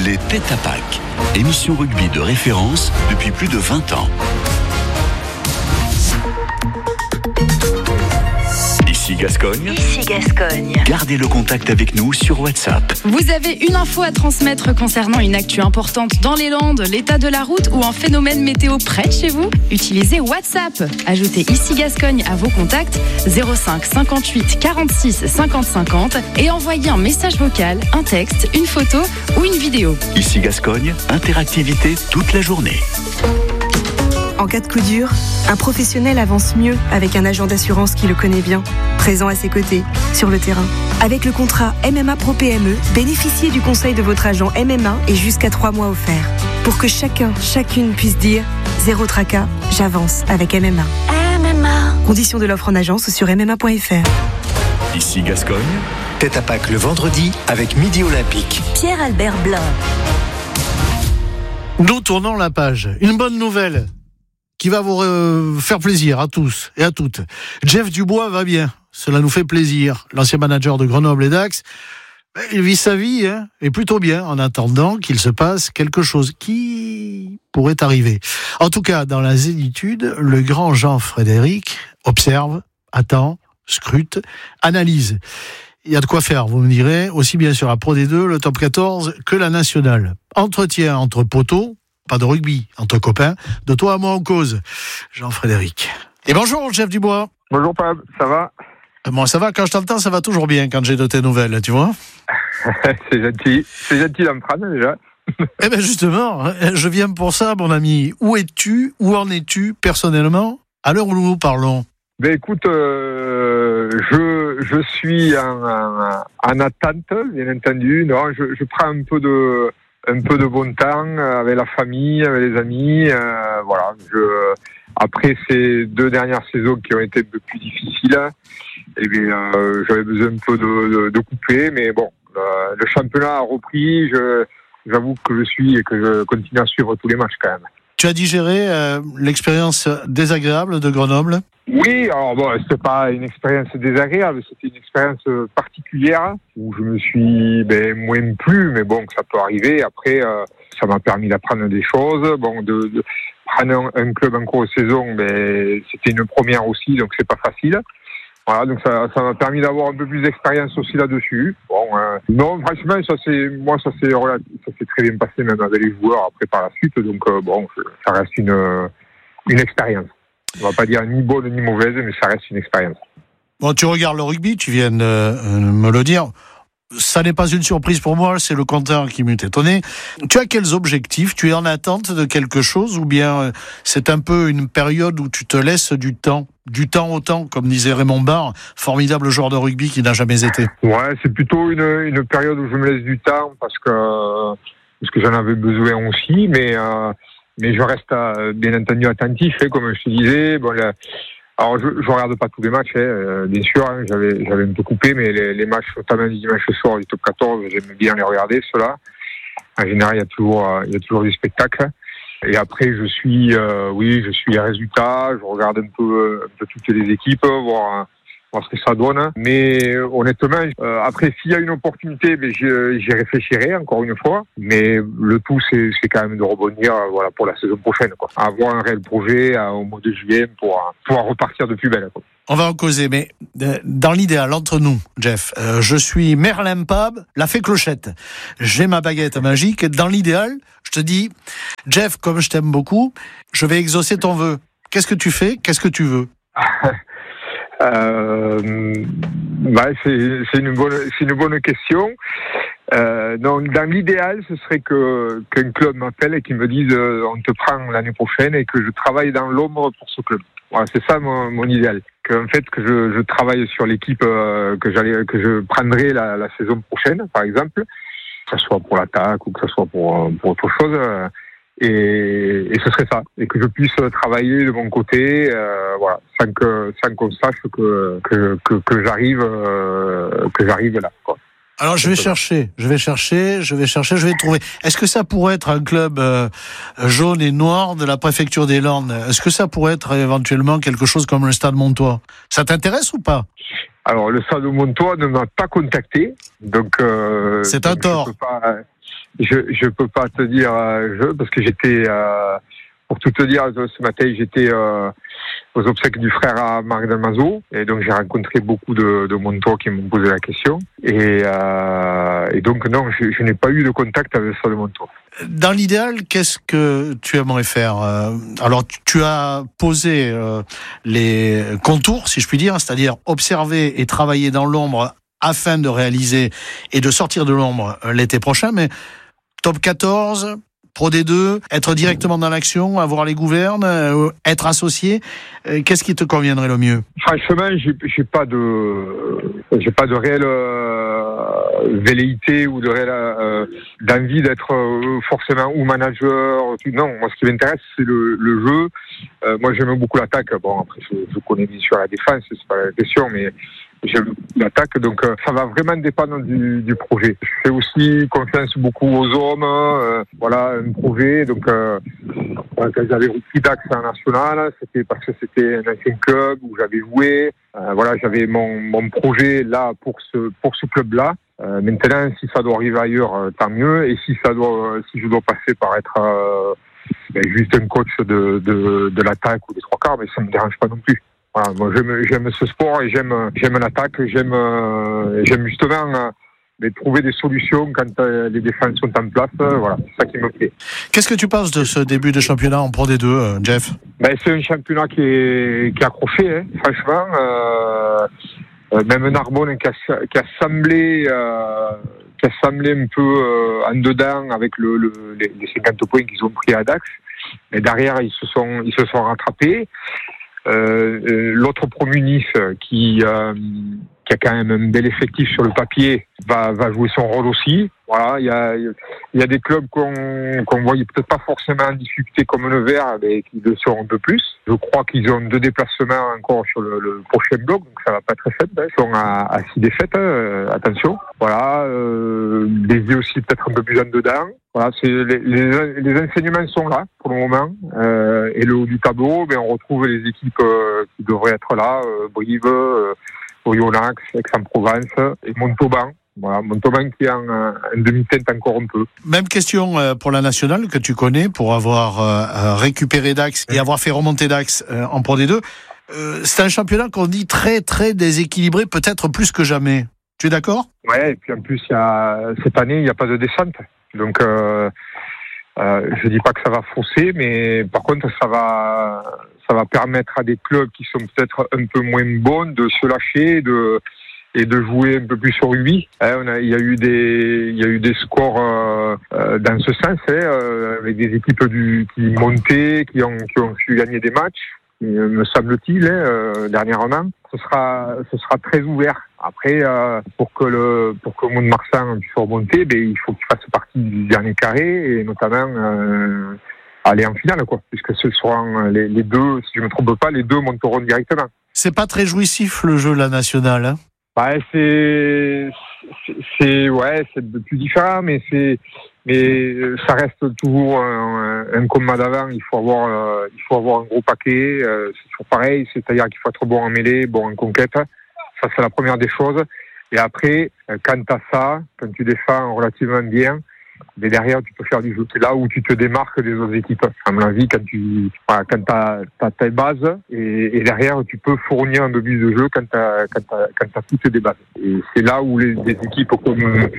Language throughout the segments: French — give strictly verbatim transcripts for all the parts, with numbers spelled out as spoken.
Les Tête à Pâques, émission rugby de référence depuis plus de vingt ans. Ici Gascogne. Ici Gascogne. Gardez le contact avec nous sur WhatsApp. Vous avez une info à transmettre concernant une actu importante dans les Landes, l'état de la route ou un phénomène météo près de chez vous? Utilisez WhatsApp. Ajoutez Ici Gascogne à vos contacts zéro cinq cinquante-huit quarante-six cinquante cinquante et envoyez un message vocal, un texte, une photo ou une vidéo. Ici Gascogne, interactivité toute la journée. En cas de coup dur, un professionnel avance mieux avec un agent d'assurance qui le connaît bien, présent à ses côtés, sur le terrain. Avec le contrat M M A Pro P M E, bénéficiez du conseil de votre agent M M A et jusqu'à trois mois offerts. Pour que chacun, chacune puisse dire « Zéro tracas, j'avance avec M M A ». M M A. Conditions de l'offre en agence sur m m a point f r. Ici Gascogne. Tête à Pâques le vendredi avec Midi Olympique. Pierre-Albert Blin. Nous tournons la page. Une bonne nouvelle qui va vous euh, faire plaisir à tous et à toutes. Jeff Dubois va bien. Cela nous fait plaisir. L'ancien manager de Grenoble et Dax, il vit sa vie hein, et plutôt bien en attendant qu'il se passe quelque chose qui pourrait arriver. En tout cas, dans la zénitude, le grand Jean-Frédéric observe, attend, scrute, analyse. Il y a de quoi faire, vous me direz, aussi bien sur la Pro D deux, le Top quatorze que la Nationale. Entretien entre poteaux, pas de rugby, entre copains, de toi à moi en cause, Jean-Frédéric. Et bonjour, Jeff Dubois. Bonjour Pab, ça va? Moi ça va, quand je t'entends, ça va toujours bien quand j'ai de tes nouvelles, tu vois. C'est gentil, c'est gentil d'en prendre déjà. Eh bien justement, je viens pour ça, mon ami. Où es-tu, où en es-tu personnellement, à l'heure où nous parlons? Ben écoute, euh, je, je suis en, en, en attente, bien entendu. Non, je, je prends un peu de... un peu de bon temps avec la famille, avec les amis. Euh, voilà. Je, après ces deux dernières saisons qui ont été un peu plus difficiles, eh bien, euh, j'avais besoin un peu de, de, de couper. Mais bon, le, le championnat a repris. Je, j'avoue que je suis et que je continue à suivre tous les matchs quand même. Tu as digéré euh, l'expérience désagréable de Grenoble? Oui, alors bon, c'était pas une expérience désagréable, c'était une expérience particulière où je me suis ben, moins plu, mais bon, ça peut arriver. Après, euh, ça m'a permis d'apprendre des choses. Bon, de, de prendre un, un club en cours de saison, ben, c'était une première aussi, donc c'est pas facile. Voilà, donc ça, ça m'a permis d'avoir un peu plus d'expérience aussi là-dessus. Bon, euh, non, franchement, ça c'est, moi, ça s'est, ça s'est très bien passé même avec les joueurs après par la suite. Donc euh, bon, ça reste une, une expérience. On va pas dire ni bonne ni mauvaise, mais ça reste une expérience. Bon, tu regardes le rugby, tu viens de euh, me le dire. Ça n'est pas une surprise pour moi, c'est le contraire qui m'eût étonné. Tu as quels objectifs? Tu es en attente de quelque chose ou bien euh, c'est un peu une période où tu te laisses du temps? Du temps au temps, comme disait Raymond Barre, formidable joueur de rugby qui n'a jamais été. Ouais, c'est plutôt une, une période où je me laisse du temps parce que, parce que j'en avais besoin aussi, mais, euh, mais je reste euh, bien entendu attentif, hein, comme je te disais. Bon, là, alors, je ne regarde pas tous les matchs, hein, euh, bien sûr, hein, j'avais, j'avais un peu coupé, mais les, les matchs, notamment du dimanche soir du Top quatorze, j'aime bien les regarder, ceux-là. En général, il y a toujours, euh, il y a toujours du spectacle. Et après, je suis, euh, oui, je suis les résultats, je regarde un peu, un peu toutes les équipes, voir, voir ce que ça donne. Mais honnêtement, euh, après, s'il y a une opportunité, ben, j'y, j'y réfléchirai encore une fois. Mais le tout, c'est, c'est quand même de rebondir, voilà, pour la saison prochaine, quoi. Avoir un réel projet euh, au mois de juillet pour pouvoir repartir de plus belle, quoi. On va en causer, mais dans l'idéal, entre nous, Jeff, euh, je suis Merlin Pab, la fée Clochette. J'ai ma baguette magique. Dans l'idéal, je te dis, Jeff, comme je t'aime beaucoup, je vais exaucer ton vœu. Qu'est-ce que tu fais? Qu'est-ce que tu veux? euh, bah, c'est, c'est, une bonne, c'est une bonne question. Euh, donc, dans l'idéal, ce serait que, qu'un club m'appelle et qu'il me dise euh, on te prend l'année prochaine et que je travaille dans l'ombre pour ce club. Voilà, c'est ça mon, mon idéal. En fait, que je, je travaille sur l'équipe euh, que j'allais, que je prendrai la, la saison prochaine, par exemple, que ce soit pour l'attaque ou que ce soit pour, pour autre chose. Euh, et, et ce serait ça. Et que je puisse travailler de mon côté, euh, voilà, sans que, sans qu'on sache que, que, que, que j'arrive, euh, que j'arrive là, quoi. Alors je vais chercher, je vais chercher, je vais chercher, je vais trouver. Est-ce que ça pourrait être un club euh, jaune et noir de la préfecture des Landes? Est-ce que ça pourrait être éventuellement quelque chose comme le Stade Montois? Ça t'intéresse ou pas? Alors le Stade Montois ne m'a pas contacté, donc euh, c'est un donc tort. Je peux pas, je je peux pas te dire euh, je parce que j'étais euh, pour tout te dire ce matin j'étais euh, aux obsèques du frère à Marc Dalmazo et donc j'ai rencontré beaucoup de, de montos qui m'ont posé la question et, euh, et donc non je, je n'ai pas eu de contact avec ça de montos. Dans l'idéal, qu'est-ce que tu aimerais faire ? Alors, tu as posé les contours, si je puis dire, c'est-à-dire observer et travailler dans l'ombre afin de réaliser et de sortir de l'ombre l'été prochain, mais top quatorze, Pro D deux, être directement dans l'action, avoir les gouvernes, être associé, qu'est-ce qui te conviendrait le mieux ? Franchement, j'ai, j'ai pas de, j'ai pas de réelle euh, velléité ou de réelle euh, d'envie d'être euh, forcément ou manager. Non, moi, ce qui m'intéresse, c'est le, le jeu. Euh, moi, j'aime beaucoup l'attaque. Bon, après, je, je connais bien sûr la défense, c'est pas la question, mais j'aime l'attaque, donc euh, ça va vraiment dépendre du, du projet. Je fais aussi confiance beaucoup aux hommes, euh, voilà, un projet. Donc, euh, quand j'avais repris Dax en national, c'était parce que c'était un ancien club où j'avais joué. Euh, voilà, j'avais mon, mon projet là pour ce pour ce club-là. Euh, maintenant, si ça doit arriver ailleurs, euh, tant mieux. Et si ça doit, euh, si je dois passer par être euh, ben, juste un coach de, de de l'attaque ou des trois quarts, mais ça me dérange pas non plus. Voilà, moi j'aime, j'aime ce sport et j'aime, j'aime l'attaque, j'aime, euh, j'aime justement euh, mais trouver des solutions quand euh, les défenses sont en place. Euh, voilà, c'est ça qui me plaît. Qu'est-ce que tu penses de ce début de championnat en Pro D deux, euh, Jeff ? Ben, c'est un championnat qui est, qui est accroché, hein, franchement. Euh, euh, même Narbonne qui a, qui a semblé, euh, qui a semblé un peu euh, en dedans avec le, le, les, les cinquante points qu'ils ont pris à Dax. Mais derrière, ils se sont, ils se sont rattrapés. Euh, euh, l'autre promu Nice qui, euh, qui a quand même un bel effectif sur le papier va, va jouer son rôle aussi. Voilà, il y a, il y a des clubs qu'on, qu'on voyait peut-être pas forcément en difficulté comme le Vert, mais qui le seront un peu plus. Je crois qu'ils ont deux déplacements encore sur le, le prochain bloc, donc ça va pas être simple. Hein. Ils sont à, à six défaites, euh, attention. Voilà, euh, des aussi peut-être un peu plus en dedans. Voilà, c'est les, les, les enseignements sont là pour le moment. Euh, et le haut du tableau, ben on retrouve les équipes euh, qui devraient être là, euh, Brive, euh, Oyonnax, Aix-en-Provence et Montauban. Voilà, Montauban qui est en, en demi-teinte encore un peu. Même question pour la nationale que tu connais, pour avoir euh, récupéré Dax et avoir fait remonter Dax euh, en Pro D deux. Euh, c'est un championnat qu'on dit très très déséquilibré, peut-être plus que jamais. Tu es d'accord ? Ouais, et puis en plus, il y a, cette année, il n'y a pas de descente. Donc, euh, euh, je dis pas que ça va fausser, mais par contre, ça va, ça va permettre à des clubs qui sont peut-être un peu moins bons de se lâcher, de et de jouer un peu plus sur lui. Hein, on a, il y a eu des, il y a eu des scores euh, euh, dans ce sens, hein, euh, avec des équipes du, qui montaient, qui ont, qui ont su gagner des matchs, me semble-t-il, hein, euh, dernièrement. Ce sera, ce sera très ouvert. Après, euh, pour que le, pour que Mont-de-Marsan puisse remonter, ben il faut qu'il fasse partie du dernier carré et notamment euh, aller en finale, quoi, puisque ce seront les, les deux, si je me trompe pas, les deux monteront directement. C'est pas très jouissif le jeu la nationale. Hein. Ouais, c'est, c'est, c'est, ouais, c'est plus différent, mais c'est, mais ça reste toujours un, un combat d'avant. Il faut avoir, euh, il faut avoir un gros paquet. Euh, c'est toujours pareil, c'est-à-dire qu'il faut être bon en mêlée, bon en conquête. Ça, c'est la première des choses. Et après, quand t'as ça, quand tu défends relativement bien, mais derrière, tu peux faire du jeu. C'est là où tu te démarques des autres équipes. À mon avis, quand tu, voilà, quand t'as, t'as tes bases et, et derrière, tu peux fournir un peu plus de jeu quand t'as, quand t'as, quand t'as toutes des bases. Et c'est là où les, des équipes comme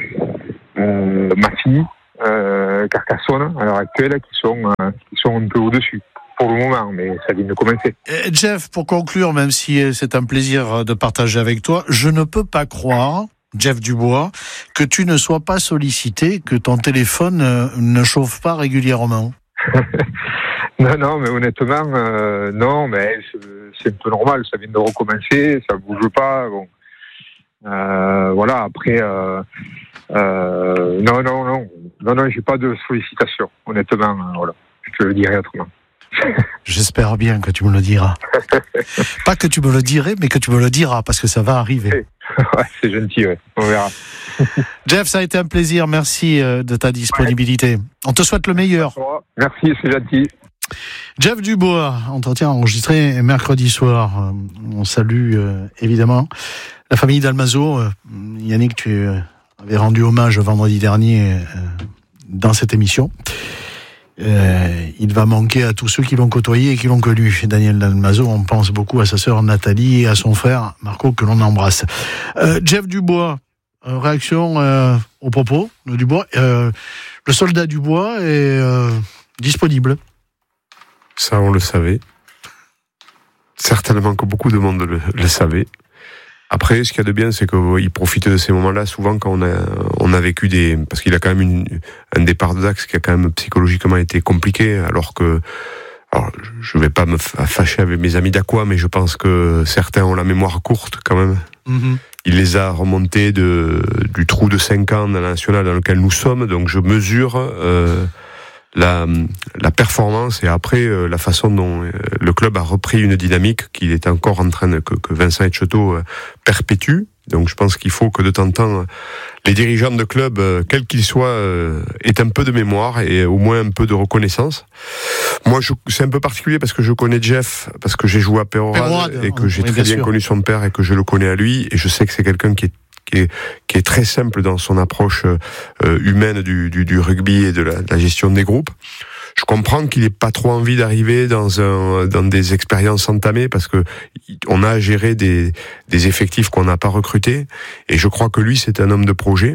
euh, Massy, euh, Carcassonne, à l'heure actuelle, qui sont, euh, qui sont un peu au-dessus. Pour le moment, mais ça vient de commencer. Et Jeff, pour conclure, même si c'est un plaisir de partager avec toi, je ne peux pas croire, Jeff Dubois, que tu ne sois pas sollicité, que ton téléphone euh, ne chauffe pas régulièrement. Non, non, mais honnêtement, euh, non, mais c'est, c'est un peu normal, ça vient de recommencer, ça bouge pas, bon. Euh, voilà, après, euh, euh, non, non, non, non, non, j'ai pas de sollicitation, honnêtement, euh, voilà, je te le dirai autrement. J'espère bien que tu me le diras. Pas que tu me le dirais, mais que tu me le diras, parce que ça va arriver. Ouais, c'est gentil, ouais. On verra. Jeff, ça a été un plaisir. Merci de ta disponibilité. On te souhaite le meilleur. Merci, c'est gentil. Jeff Dubois, entretien enregistré mercredi soir. On salue euh, évidemment la famille Dalmazo. Yannick, tu avais rendu hommage vendredi dernier. Euh, dans cette émission. Euh, il va manquer à tous ceux qui l'ont côtoyé et qui l'ont connu. Daniel Dalmaso, on pense beaucoup à sa sœur Nathalie et à son frère Marco, que l'on embrasse. Euh, Jeff Dubois, euh, réaction euh, au propos de Dubois. Euh, le soldat Dubois est euh, disponible. Ça, on le savait. Certainement que beaucoup de monde le, le savait. Après, ce qu'il y a de bien, c'est qu'il profite de ces moments-là, souvent quand on a, on a vécu des... Parce qu'il a quand même une, un départ de Dax qui a quand même psychologiquement été compliqué, alors que... Alors, je ne vais pas me fâcher avec mes amis d'Aqua, mais je pense que certains ont la mémoire courte quand même. Mm-hmm. Il les a remontés de, du trou de cinq ans dans la nationale dans lequel nous sommes, donc je mesure... Euh, La, la performance et après euh, la façon dont euh, le club a repris une dynamique qu'il est encore en train de, que, que Vincent Etchetot euh, perpétue. Donc je pense qu'il faut que de temps en temps les dirigeants de club, euh, quels qu'ils soient, euh, aient un peu de mémoire et au moins un peu de reconnaissance. Moi, je, c'est un peu particulier parce que je connais Jeff, parce que j'ai joué à Pérorade et que j'ai oui, très bien, bien connu son père et que je le connais à lui, et je sais que c'est quelqu'un qui est Qui est, qui est très simple dans son approche euh, humaine du, du, du rugby et de la, de la gestion des groupes. Je comprends qu'il n'ait pas trop envie d'arriver dans un dans des expériences entamées parce que on a géré des des effectifs qu'on n'a pas recrutés, et je crois que lui c'est un homme de projet,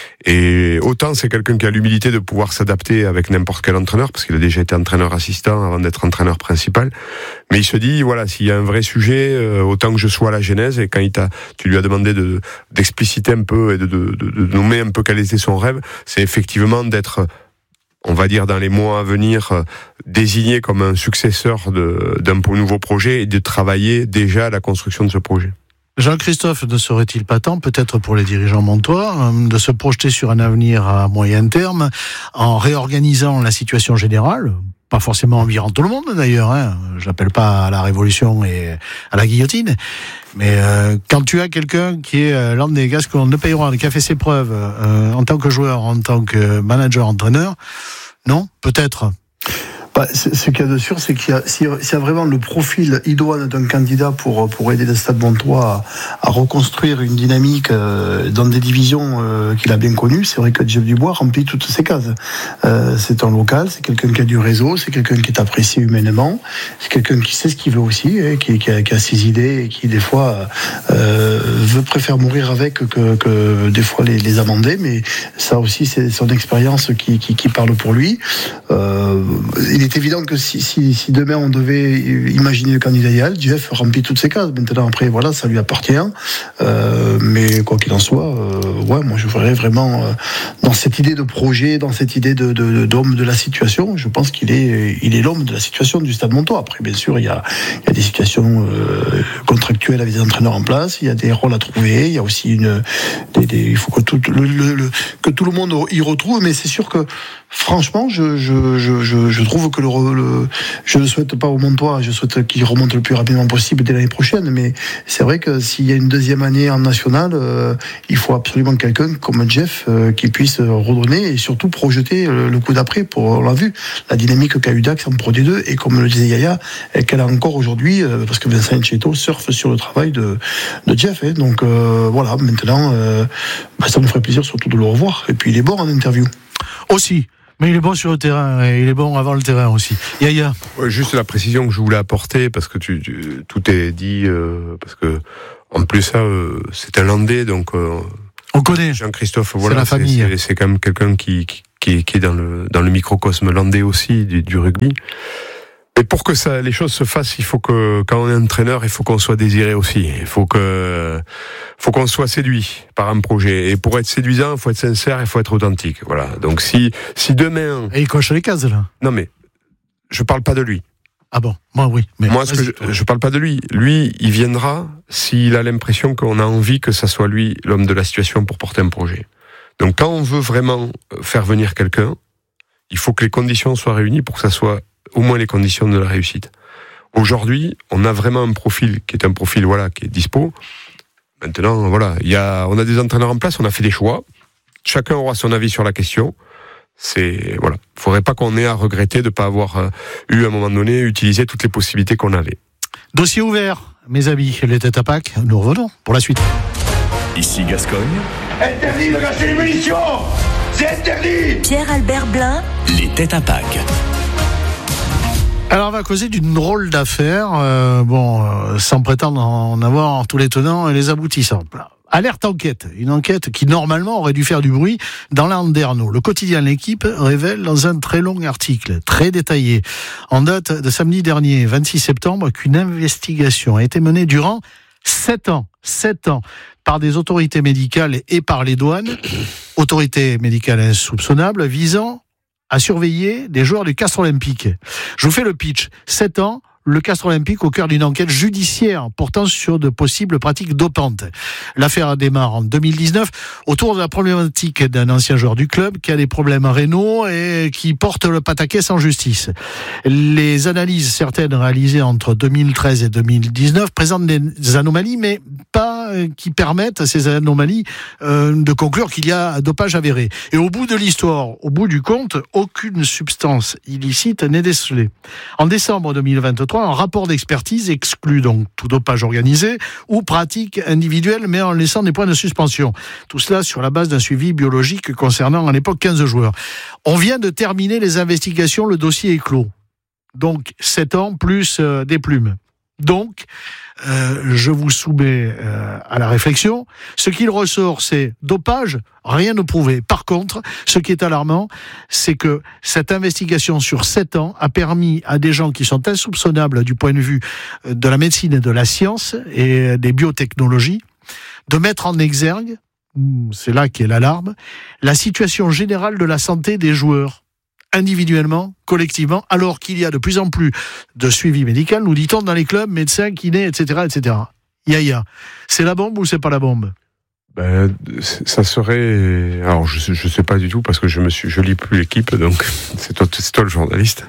et autant c'est quelqu'un qui a l'humilité de pouvoir s'adapter avec n'importe quel entraîneur parce qu'il a déjà été entraîneur assistant avant d'être entraîneur principal, mais il se dit voilà, s'il y a un vrai sujet, euh, autant que je sois à la genèse, et quand il t'a tu lui as demandé de d'expliciter un peu et de de, de, de nommer un peu quel était son rêve, c'est effectivement d'être, on va dire dans les mois à venir, euh, désigné comme un successeur de, d'un nouveau projet et de travailler déjà à la construction de ce projet. Jean-Christophe, ne serait-il pas temps, peut-être pour les dirigeants montois, de se projeter sur un avenir à moyen terme en réorganisant la situation générale, pas forcément en virant tout le monde d'ailleurs, hein. J'appelle pas à la révolution et à la guillotine, mais euh, quand tu as quelqu'un qui est euh, l'un des Gascons de Peyron, qui a fait ses preuves euh, en tant que joueur, en tant que manager, entraîneur, non, peut-être. Bah, ce qu'il y a de sûr, c'est qu'il y a, s'il y a vraiment le profil idoine d'un candidat pour pour aider le Stade Montois à, à reconstruire une dynamique euh, dans des divisions euh, qu'il a bien connues, c'est vrai que Jeff Dubois remplit toutes ces cases. Euh, c'est un local, c'est quelqu'un qui a du réseau, c'est quelqu'un qui est apprécié humainement, c'est quelqu'un qui sait ce qu'il veut aussi, hein, qui, qui, a, qui a ses idées et qui des fois euh, veut préfère mourir avec que, que des fois les, les amender, mais ça aussi c'est son expérience qui, qui, qui parle pour lui. Euh, il est évident que si, si, si demain on devait imaginer le candidat idéal, Jeff remplit toutes ses cases. Maintenant, après, voilà, ça lui appartient. Euh, mais quoi qu'il en soit, euh, ouais, moi je verrais vraiment euh, dans cette idée de projet, dans cette idée de, de, d'homme de la situation. Je pense qu'il est, il est l'homme de la situation du Stade Montois. Après, bien sûr, il y a, il y a des situations euh, contractuelles avec des entraîneurs en place. Il y a des rôles à trouver. Il y a aussi une, des, des, il faut que tout le, le, le, que tout le monde y retrouve. Mais c'est sûr que, franchement, je, je, je, je, je trouve que le, le, je ne souhaite pas au Montois, je souhaite qu'il remonte le plus rapidement possible dès l'année prochaine, mais c'est vrai que s'il y a une deuxième année en national, euh, il faut absolument quelqu'un comme Jeff euh, qui puisse redonner et surtout projeter le, le coup d'après. Pour, on l'a vu, la dynamique qu'a eu Dax en Pro D deux, et comme le disait Yaya, qu'elle a encore aujourd'hui, euh, parce que Vincent Etchetot surfe sur le travail de, de Jeff. Hein, donc euh, voilà, maintenant, euh, bah, ça me ferait plaisir surtout de le revoir. Et puis il est bon en interview. Aussi. Mais il est bon sur le terrain, et il est bon avant le terrain aussi. Yaya. Ouais, juste la précision que je voulais apporter, parce que tu, tu, tout est dit, euh, parce que en plus ça, euh, c'est un Landais, donc euh, on connaît. Jean-Christophe, c'est voilà, la famille. C'est, c'est, c'est quand même quelqu'un qui, qui, qui, qui est dans le dans le microcosme landais aussi du, du rugby. Et pour que ça, les choses se fassent, il faut que, quand on est entraîneur, il faut qu'on soit désiré aussi. Il faut que, faut qu'on soit séduit par un projet. Et pour être séduisant, il faut être sincère, il faut être authentique. Voilà. Donc si, si demain. Et il coche les cases, là. Non, mais, je parle pas de lui. Ah bon? Moi, oui. Mais Moi, ce que je, je parle pas de lui. Lui, il viendra s'il a l'impression qu'on a envie que ça soit lui, l'homme de la situation, pour porter un projet. Donc quand on veut vraiment faire venir quelqu'un, il faut que les conditions soient réunies pour que ça soit au moins les conditions de la réussite. Aujourd'hui, on a vraiment un profil qui est un profil, voilà, qui est dispo. Maintenant, voilà, il y a, on a des entraîneurs en place, on a fait des choix. Chacun aura son avis sur la question. C'est, voilà. Faudrait pas qu'on ait à regretter de pas avoir euh, eu, à un moment donné, utilisé toutes les possibilités qu'on avait. Dossier ouvert, mes amis, les têtes à Pâques, nous revenons pour la suite. Ici Gascogne. Interdit de lâcher les munitions! C'est interdit. Pierre-Albert Blin, Les têtes à Pâques. Alors on va causer d'une drôle d'affaire, euh, bon, euh, sans prétendre en avoir tous les tenants et les aboutissants. Alerte enquête, une enquête qui normalement aurait dû faire du bruit dans l'Anderno. Le quotidien L'Équipe révèle dans un très long article, très détaillé, en date de samedi dernier, vingt-six septembre, qu'une investigation a été menée durant sept ans, sept ans, par des autorités médicales et par les douanes, autorités médicales insoupçonnables visant à surveiller des joueurs du Castres Olympique. Je vous fais le pitch. sept ans, le Castres Olympique au cœur d'une enquête judiciaire portant sur de possibles pratiques dopantes. L'affaire démarre en deux mille dix-neuf autour de la problématique d'un ancien joueur du club qui a des problèmes rénaux et qui porte le pataquès en justice. Les analyses certaines réalisées entre deux mille treize et deux mille dix-neuf présentent des anomalies, mais pas qui permettent à ces anomalies euh, de conclure qu'il y a dopage avéré. Et au bout de l'histoire, au bout du compte, aucune substance illicite n'est décelée. En décembre deux mille vingt-trois, un rapport d'expertise exclut donc tout dopage organisé ou pratique individuelle, mais en laissant des points de suspension. Tout cela sur la base d'un suivi biologique concernant à l'époque quinze joueurs. On vient de terminer les investigations, le dossier est clos. Donc sept ans plus euh, des plumes. Donc, euh, je vous soumets euh, à la réflexion. Ce qu'il ressort, c'est dopage, rien de prouvé. Par contre, ce qui est alarmant, c'est que cette investigation sur sept ans a permis à des gens qui sont insoupçonnables du point de vue de la médecine et de la science et des biotechnologies, de mettre en exergue, c'est là qu'est l'alarme, la situation générale de la santé des joueurs, individuellement, collectivement, alors qu'il y a de plus en plus de suivi médical, nous dit-on, dans les clubs, médecins, kinés, et cetera, et cetera. Yaya, c'est la bombe ou c'est pas la bombe ? Ben, ça serait, alors je je sais pas du tout parce que je me suis, je lis plus L'Équipe, donc c'est toi, c'est toi le journaliste.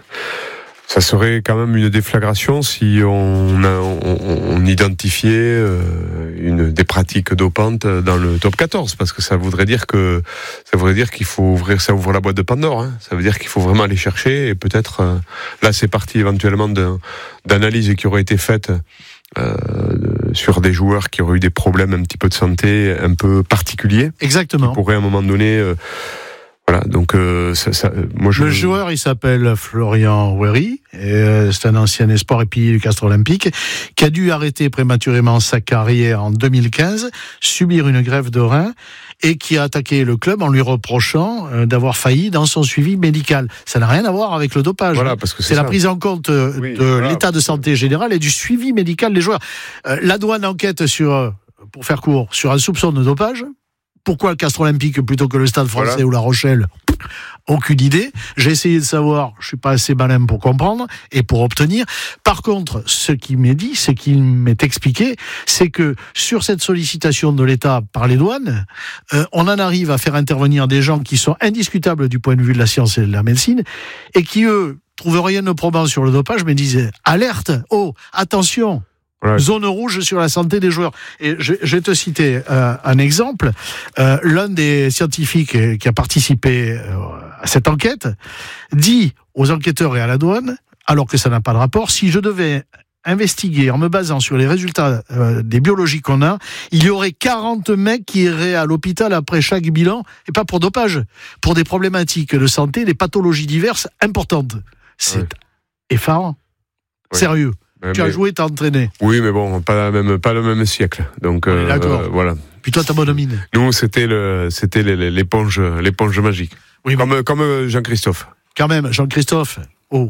Ça serait quand même une déflagration si on, a, on, on identifiait euh, une des pratiques dopantes dans le top quatorze, parce que ça voudrait dire que ça voudrait dire qu'il faut ouvrir, ça ouvre la boîte de Pandore. Hein. Ça veut dire qu'il faut vraiment aller chercher et peut-être euh, là c'est parti éventuellement d'un, d'analyses qui auraient été faites euh, sur des joueurs qui auraient eu des problèmes un petit peu de santé un peu particuliers. Exactement. Qui pourraient à un moment donné euh, Voilà, donc euh, ça, ça, moi je... Le joueur, il s'appelle Florian Wery, et euh, c'est un ancien espoir et pilier du Castres Olympique, qui a dû arrêter prématurément sa carrière en deux mille quinze, subir une greffe de rein, et qui a attaqué le club en lui reprochant euh, d'avoir failli dans son suivi médical. Ça n'a rien à voir avec le dopage. Voilà, parce que c'est, c'est ça. la prise en compte euh, oui, de voilà. l'état de santé général et du suivi médical des joueurs. Euh, la douane enquête sur, euh, pour faire court, sur un soupçon de dopage. Pourquoi le Castres Olympique plutôt que le Stade Français voilà. ou La Rochelle ? Aucune idée. J'ai essayé de savoir, je suis pas assez malin pour comprendre et pour obtenir. Par contre, ce qui m'est dit, ce qui m'est expliqué, c'est que sur cette sollicitation de l'État par les douanes, euh, on en arrive à faire intervenir des gens qui sont indiscutables du point de vue de la science et de la médecine et qui, eux, trouvent rien de probant sur le dopage, mais disent « Alerte, oh, attention !» Ouais. Zone rouge sur la santé des joueurs. Et je, je vais te citer euh, un exemple. Euh, l'un des scientifiques qui a participé euh, à cette enquête dit aux enquêteurs et à la douane, alors que ça n'a pas de rapport, si je devais investiguer en me basant sur les résultats euh, des biologies qu'on a, il y aurait quarante mecs qui iraient à l'hôpital après chaque bilan, et pas pour dopage, pour des problématiques de santé, des pathologies diverses importantes. C'est ouais. effarant. Ouais. Sérieux. Mais tu as joué, t'as entraîné. Oui, mais bon, pas, la même, pas le même siècle. Donc, euh, d'accord. Euh, voilà. Puis toi, t'as bonne mine. Nous, c'était, le, c'était l'éponge, l'éponge magique. Oui, comme, mais... comme Jean-Christophe. Quand même, Jean-Christophe. Oh.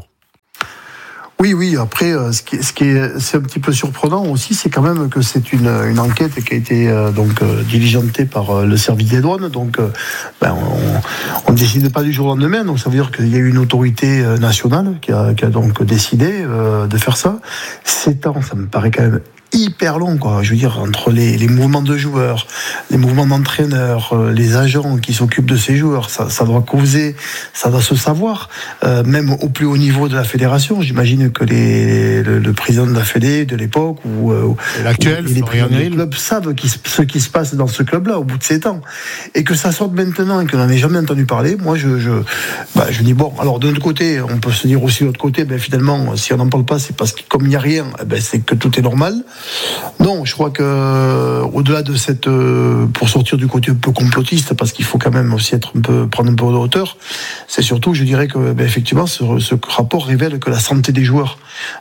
Oui, oui. Après, ce qui, est, ce qui est, c'est un petit peu surprenant aussi, c'est quand même que c'est une, une enquête qui a été euh, donc euh, diligentée par euh, le service des douanes. Donc, euh, ben, on ne décide pas du jour au lendemain. Donc, ça veut dire qu'il y a eu une autorité euh, nationale qui a, qui a donc décidé euh, de faire ça. Sept ans, ça me paraît quand même hyper long, quoi. Je veux dire, entre les, les mouvements de joueurs, les mouvements d'entraîneurs, euh, les agents qui s'occupent de ces joueurs, ça, ça doit causer, ça doit se savoir, euh, même au plus haut niveau de la fédération. J'imagine que les, le, le président de la Fédé de l'époque ou, euh, l'actuel, ou les présidents du club savent qui, ce qui se passe dans ce club-là au bout de sept ans. Et que ça sorte maintenant et qu'on n'en ait jamais entendu parler, moi je, je, bah, je dis bon, alors d'un autre côté, on peut se dire aussi de l'autre côté, ben finalement, si on n'en parle pas, c'est parce que comme il n'y a rien, ben, c'est que tout est normal. Non, je crois que au-delà de cette, euh, pour sortir du côté un peu complotiste, parce qu'il faut quand même aussi être un peu, prendre un peu de hauteur, c'est surtout, je dirais que, ben, effectivement, ce, ce rapport révèle que la santé des joueurs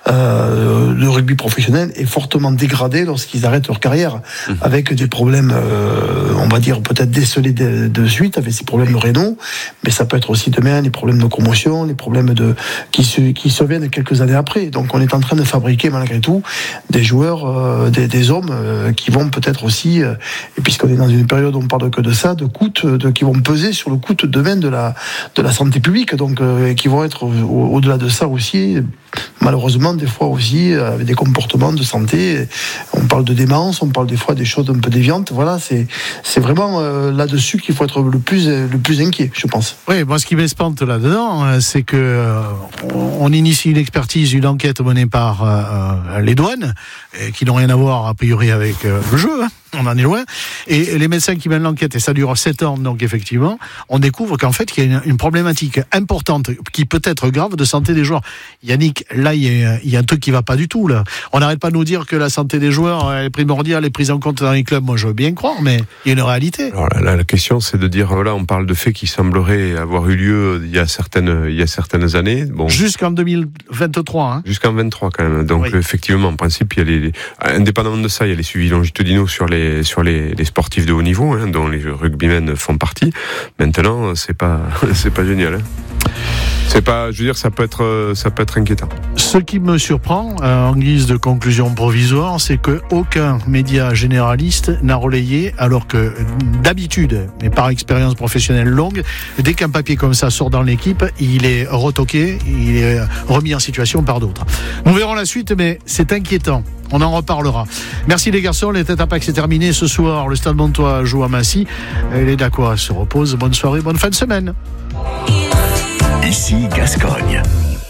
euh, de rugby professionnel est fortement dégradée lorsqu'ils arrêtent leur carrière, mmh. avec des problèmes, euh, on va dire peut-être décelés de, de suite, avec ces problèmes rénaux, mais ça peut être aussi demain les problèmes de commotion, les problèmes de qui se qui surviennent quelques années après. Donc, on est en train de fabriquer malgré tout des joueurs, euh, des, des hommes euh, qui vont peut-être aussi, euh, et puisqu'on est dans une période où on parle que de ça, de coûts, de, qui vont peser sur le coût demain de la de la santé publique, donc euh, qui vont être au, au-delà de ça aussi, malheureusement des fois aussi euh, avec des comportements de santé. On parle de démence, on parle des fois des choses un peu déviantes. Voilà, c'est c'est vraiment euh, là-dessus qu'il faut être le plus le plus inquiet, je pense. Oui, moi ce qui m'espante là-dedans, c'est que euh, on initie une expertise, une enquête menée par euh, les douanes, qui n'ont rien à voir a priori avec euh, le jeu, hein, on en est loin, et les médecins qui mènent l'enquête, et ça dure sept ans, donc effectivement, on découvre qu'en fait, il y a une, une problématique importante, qui peut être grave, de santé des joueurs. Yannick, là, il y a, il y a un truc qui va pas du tout, là. On n'arrête pas de nous dire que la santé des joueurs est primordiale, est prise en compte dans les clubs. Moi, je veux bien croire, mais il y a une réalité. Alors là, la question, c'est de dire, voilà, on parle de faits qui sembleraient avoir eu lieu il y a certaines, il y a certaines années. Bon. Jusqu'en deux mille vingt-trois, hein. Jusqu'en vingt-trois, quand même. Donc, oui. Effectivement, en principe, il y a les, les, indépendamment de ça, il y a les suivis longitudinaux sur les, sur les, les sportifs de haut niveau, hein, dont les rugbymen font partie. Maintenant, c'est pas, c'est pas génial, hein. C'est pas, je veux dire, ça peut être, ça peut être inquiétant. Ce qui me surprend, euh, en guise de conclusion provisoire, c'est que aucun média généraliste n'a relayé, alors que d'habitude, mais par expérience professionnelle longue, dès qu'un papier comme ça sort dans l'équipe, il est retoqué, il est remis en situation par d'autres. Nous verrons la suite, mais c'est inquiétant. On en reparlera. Merci les garçons, les têtes à pack c'est terminé ce soir. Le Stade Montois joue à Massy. Les Dacois se reposent. Bonne soirée, bonne fin de semaine. Ici Gascogne.